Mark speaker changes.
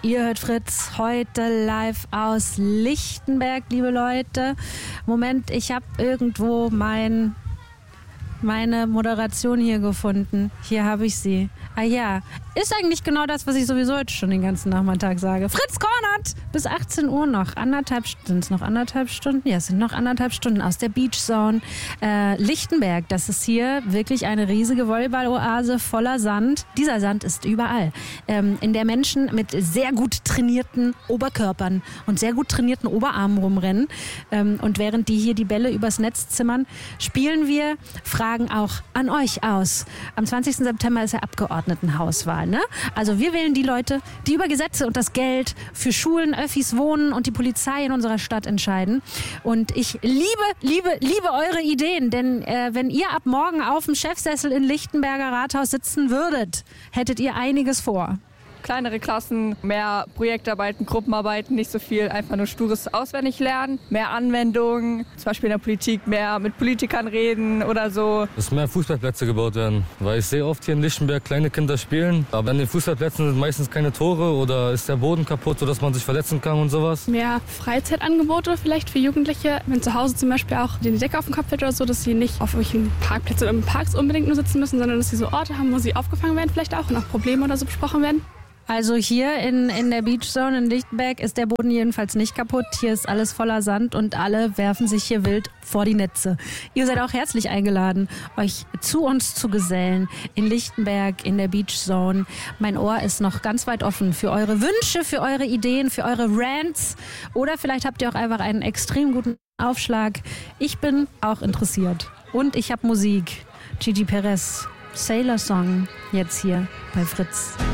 Speaker 1: Ihr hört Fritz heute live aus Lichtenberg, liebe Leute. Moment, ich habe irgendwo meine Moderation hier gefunden. Hier habe ich sie. Ah ja, ist eigentlich genau das, was ich sowieso heute schon den ganzen Nachmittag sage. Fritz Kornert! Bis 18 Uhr noch. Sind es noch anderthalb Stunden? Ja, es sind noch anderthalb Stunden aus der Beach Zone. Lichtenberg, das ist hier wirklich eine riesige Volleyball-Oase voller Sand. Dieser Sand ist überall. In der Menschen mit sehr gut trainierten Oberkörpern und sehr gut trainierten Oberarmen rumrennen. Und während die hier die Bälle übers Netz zimmern, spielen wir Fragen auch an euch aus. Am 20. September ist ja Abgeordnetenhauswahl, ne? Also wir wählen die Leute, die über Gesetze und das Geld für Schulen, Öffis, Wohnen und die Polizei in unserer Stadt entscheiden. Und ich liebe eure Ideen, denn wenn ihr ab morgen auf dem Chefsessel in Lichtenberger Rathaus sitzen würdet, hättet ihr einiges vor.
Speaker 2: Kleinere Klassen, mehr Projektarbeiten, Gruppenarbeiten, nicht so viel einfach nur stures Auswendiglernen, mehr Anwendungen, zum Beispiel in der Politik mehr mit Politikern reden oder so.
Speaker 3: Dass mehr Fußballplätze gebaut werden, weil ich sehe oft hier in Lichtenberg kleine Kinder spielen, aber an den Fußballplätzen sind meistens keine Tore oder ist der Boden kaputt, sodass man sich verletzen kann und sowas.
Speaker 4: Mehr Freizeitangebote vielleicht für Jugendliche, wenn zu Hause zum Beispiel auch die Decke auf dem Kopf wird oder so, dass sie nicht auf irgendwelchen Parkplätzen oder in Parks unbedingt nur sitzen müssen, sondern dass sie so Orte haben, wo sie aufgefangen werden vielleicht auch und auch Probleme oder so besprochen werden.
Speaker 1: Also hier in der Beach Zone in Lichtenberg ist der Boden jedenfalls nicht kaputt. Hier ist alles voller Sand und alle werfen sich hier wild vor die Netze. Ihr seid auch herzlich eingeladen, euch zu uns zu gesellen in Lichtenberg in der Beach Zone. Mein Ohr ist noch ganz weit offen für eure Wünsche, für eure Ideen, für eure Rants oder vielleicht habt ihr auch einfach einen extrem guten Aufschlag. Ich bin auch interessiert und ich habe Musik. Gigi Perez, Sailor Song, jetzt hier bei Fritz.